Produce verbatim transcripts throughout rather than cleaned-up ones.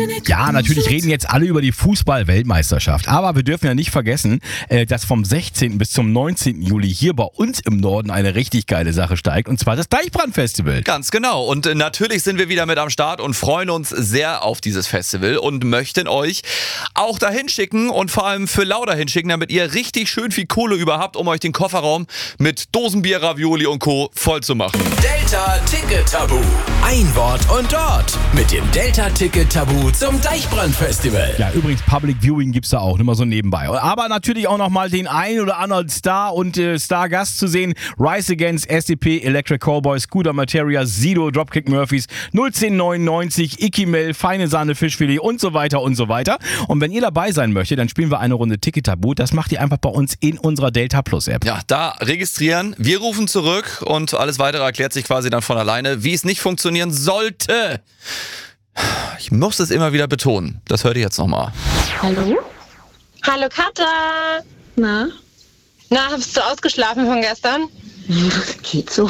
Ja, natürlich reden jetzt alle über die Fußball-Weltmeisterschaft. Aber wir dürfen ja nicht vergessen, dass vom sechzehnten bis zum neunzehnten Juli hier bei uns im Norden eine richtig geile Sache steigt. Und zwar das Deichbrand-Festival. Ganz genau. Und natürlich sind wir wieder mit am Start und freuen uns sehr auf dieses Festival und möchten euch auch dahin schicken und vor allem für Lauda hinschicken, damit ihr richtig schön viel Kohle über habt, um euch den Kofferraum mit Dosenbier, Ravioli und Co. voll zu machen. Delta Ticket Tabu. Ein Wort und dort mit dem Delta Ticket Tabu zum Deichbrand-Festival. Ja, übrigens Public Viewing gibt's da auch, nur mal so nebenbei. Aber natürlich auch nochmal den ein oder anderen Star und äh, Stargast zu sehen. Rise Against, S C P, Electric Callboy, Scooter Materia, Sido, Dropkick Murphys, null zehn neunundneunzig, Ikimel, Feine Sahne, Fischfilet und so weiter und so weiter. Und wenn ihr dabei sein möchtet, dann spielen wir eine Runde Ticket Tabu. Das macht ihr einfach bei uns in unserer Delta Plus App. Ja, da registrieren, wir rufen zurück und alles weitere erklärt sich quasi dann von alleine, wie es nicht funktionieren sollte. Ich muss es immer wieder betonen. Das hört ihr jetzt nochmal. Hallo? Hallo Katja. Na? Na, hast du ausgeschlafen von gestern? Geht so.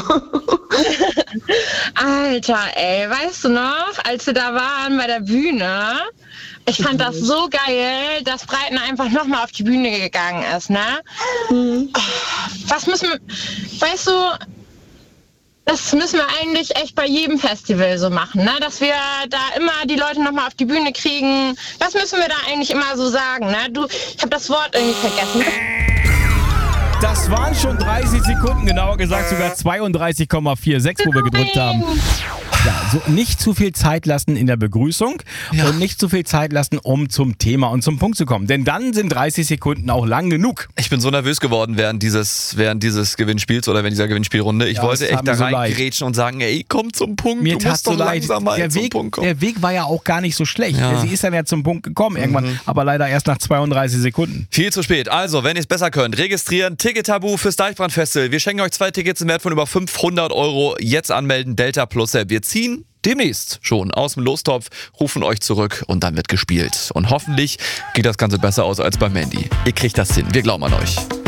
Alter, ey, weißt du noch, als wir da waren bei der Bühne? Ich fand das so geil, dass Breiten einfach nochmal auf die Bühne gegangen ist, ne? Mhm. Was müssen wir, weißt du, das müssen wir eigentlich echt bei jedem Festival so machen, ne? Dass wir da immer die Leute nochmal auf die Bühne kriegen. Was müssen wir da eigentlich immer so sagen, ne? Du, ich habe das Wort irgendwie vergessen. Das waren schon dreißig Sekunden, genauer gesagt sogar zweiunddreißig Komma sechsundvierzig, wo wir gedrückt haben. Ja, so nicht zu viel Zeit lassen in der Begrüßung Ja. und nicht zu viel Zeit lassen, um zum Thema und zum Punkt zu kommen. Denn dann sind dreißig Sekunden auch lang genug. Ich bin so nervös geworden während dieses, während dieses Gewinnspiels oder während dieser Gewinnspielrunde. Ich Ja, wollte es echt tat da mir so leid. reingrätschen und sagen, ey, komm zum Punkt, Mir du tat musst so doch leid. langsam mal Der zum Weg, Punkt kommen. der Weg war ja auch gar nicht so schlecht. Ja. Sie ist dann ja zum Punkt gekommen irgendwann, aber leider erst nach zweiunddreißig Sekunden. Viel zu spät. Also, wenn ihr es besser könnt, registrieren. Ticket Tabu fürs Deichbrand-Festival. Wir schenken euch zwei Tickets im Wert von über fünfhundert Euro. Jetzt anmelden, Delta Plus App. Wir ziehen demnächst schon aus dem Lostopf, rufen euch zurück und dann wird gespielt. Und hoffentlich geht das Ganze besser aus als bei Mandy. Ihr kriegt das hin. Wir glauben an euch.